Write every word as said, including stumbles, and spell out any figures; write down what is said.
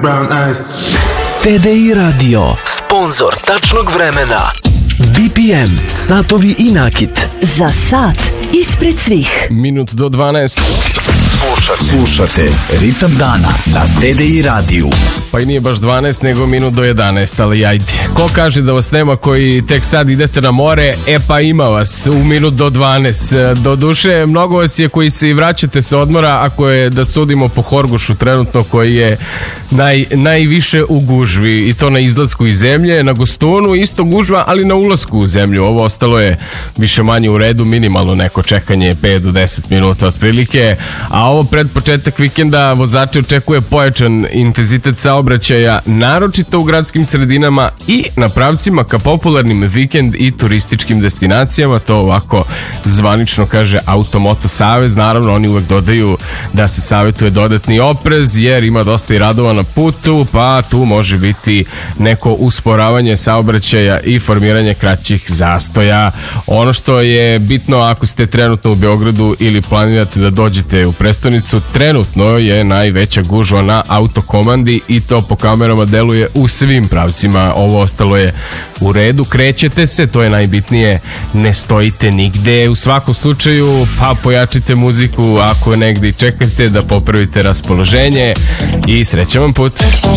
brown eyes. T D I Radio, sponzor tačnog vremena. B P M, satovi i nakit. Za sat ispred svih. Minut do dvanaest. Slušate, Slušate Ritam dana na T D I radiju. Pa i nije baš dvanaest, nego minut do jedanaest, ali ajde. Ko kaže da vas nema koji tek sad idete na more, e pa ima vas u minut do dvanaest. Do duše, mnogo vas je koji se i vraćate sa odmora, ako je da sudimo po Horgošu trenutno, koji je naj, najviše u gužvi, i to na izlasku iz zemlje, na Gostunu isto gužva, ali na ulasku u zemlju. Ovo ostalo je više manje u redu, minimalno neko čekanje pet do deset minuta otprilike, a ovo pred početak vikenda vozače očekuje pojačan intenzitet saobraćaja, naročito u gradskim sredinama i na pravcima ka popularnim vikend i turističkim destinacijama. To ovako zvanično kaže Automoto Savez. Naravno, oni uvek dodaju da se savjetuje dodatni oprez, jer ima dosta i radova na putu, pa tu može biti neko usporavanje saobraćaja i formiranje kraćih zastoja. Ono što je bitno, ako ste trenutno u Beogradu ili planirate da dođete u prestonicu, trenutno je najveća gužva na Autokomandi i to po kamerama deluje u svim pravcima. Ovo ostalo je u redu, krećete se, to je najbitnije, ne stojite nigde. U svakom slučaju, pa pojačite muziku ako negdje čekate, da popravite raspoloženje i srećan vam put.